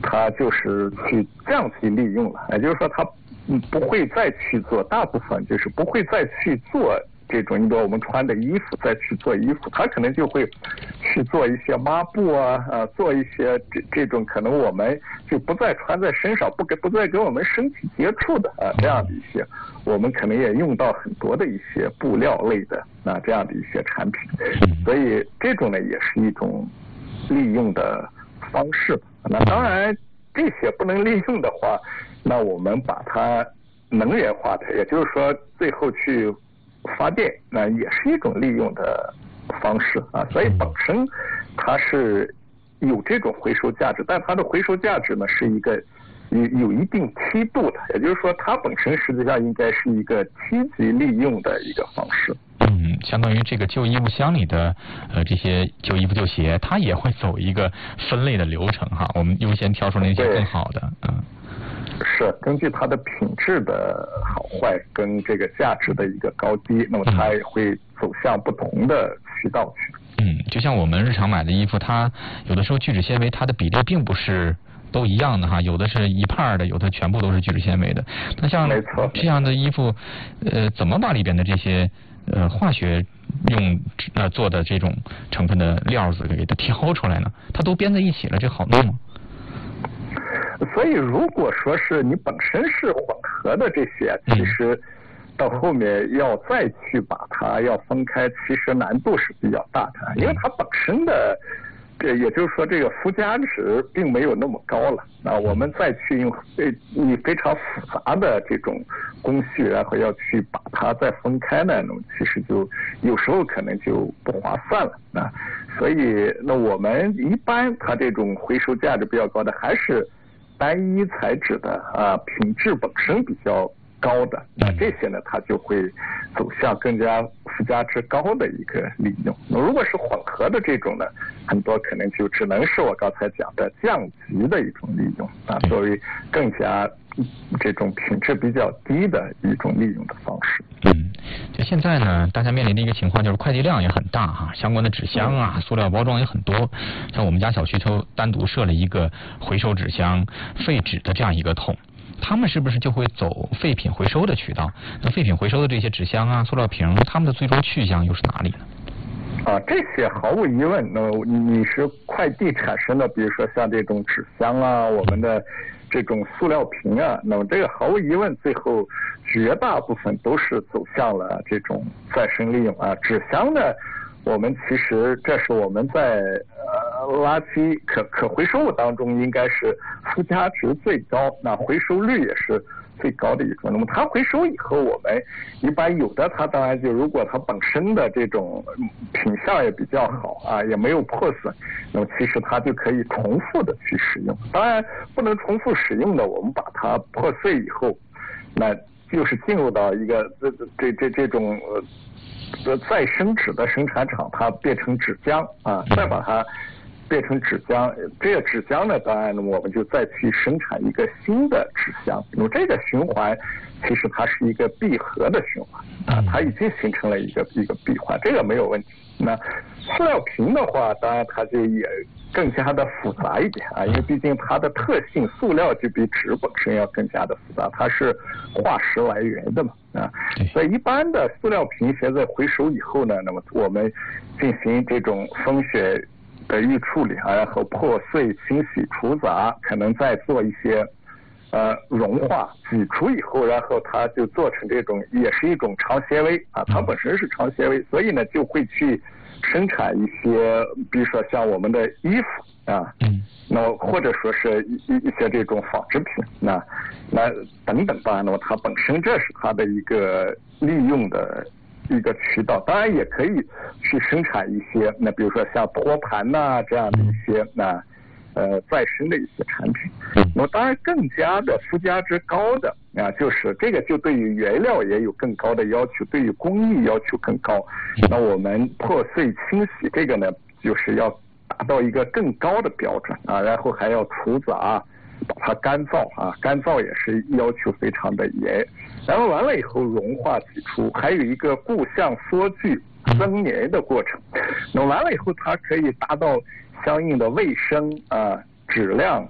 它就是去这样去利用了，也就是说它不会再去做，大部分就是不会再去做这种，你比如我们穿的衣服再去做衣服，它可能就会去做一些抹布做一些这种可能我们就不再穿在身上，不再跟我们身体接触的这样的一些，我们可能也用到很多的一些布料类的这样的一些产品，所以这种呢也是一种利用的方式。那当然这些不能利用的话，那我们把它能源化的，也就是说最后去发电，那也是一种利用的方式所以本身它是有这种回收价值，但它的回收价值呢是一个有一定梯度的，也就是说它本身实际上应该是一个梯级利用的一个方式。 相当于这个旧衣服箱里的这些旧衣服旧鞋，它也会走一个分类的流程哈，我们优先挑出那些更好的。 是根据它的品质的好坏跟这个价值的一个高低，那么它也会走向不同的渠道去。 就像我们日常买的衣服，它有的时候聚酯纤维它的比例并不是都一样的哈，有的是一半的，有的全部都是聚酯纤维的。那像这样的衣服，怎么把里边的这些化学用做的这种成分的料子给它挑出来呢？它都编在一起了，这好弄吗？ 所以如果说是你本身是混合的这些，其实到后面要再去把它要分开，其实难度是比较大的，因为它本身的也就是说这个附加值并没有那么高了。那我们再去用非常复杂的这种工序，然后要去把它再分开呢，那么其实就有时候可能就不划算了所以那我们一般它这种回收价值比较高的还是单一材质的品质本身比较高的，那这些呢它就会走向更加附加值高的一个利用。那如果是混合的这种呢，很多可能就只能是我刚才讲的降级的一种利用作为更加这种品质比较低的一种利用的方式。 就现在呢，大家面临的一个情况就是快递量也很大哈，相关的纸箱塑料包装也很多。像我们家小区就单独设了一个回收纸箱、废纸的这样一个桶。他们是不是就会走废品回收的渠道？那废品回收的这些纸箱塑料瓶，他们的最终去向又是哪里呢？ 这些毫无疑问，那你是快递产生的，比如说像这种纸箱我们的这种塑料瓶那么这个毫无疑问，最后绝大部分都是走向了这种再生利用纸箱呢，我们其实这是我们在垃圾可回收物当中应该是附加值最高，那回收率也是最高的一种。那么它回收以后，我们一般有的它当然就如果它本身的这种品相也比较好也没有破损，那么其实它就可以重复的去使用。当然不能重复使用的，我们把它破碎以后，那就是进入到一个这种再生纸的生产厂，它变成纸浆再把它变成纸浆，这个纸浆呢，当然我们就再去生产一个新的纸箱。那么这个循环其实它是一个闭合的循环它已经形成了一个闭环，这个没有问题。那塑料瓶的话，当然它就也更加的复杂一点因为毕竟它的特性，塑料就比纸本身要更加的复杂，它是化石来源的嘛所以一般的塑料瓶现在回收以后呢，那么我们进行这种风雪的预处理然后破碎、清洗、除杂，可能再做一些融化、挤出以后，然后它就做成这种也是一种长纤维它本身是长纤维，所以呢就会去生产一些，比如说像我们的衣服那或者说是一些这种纺织品那等等吧，那么它本身这是它的一个利用的一个渠道。当然也可以去生产一些那比如说像托盘这样的一些再生的一些产品。那么当然更加的附加值高的就是这个就对于原料也有更高的要求，对于工艺要求更高。那我们破碎清洗这个呢，就是要达到一个更高的标准然后还要除杂，把它干燥干燥也是要求非常的严。然后完了以后融化挤出，还有一个固相缩聚增粘的过程。那完了以后它可以达到相应的卫生质量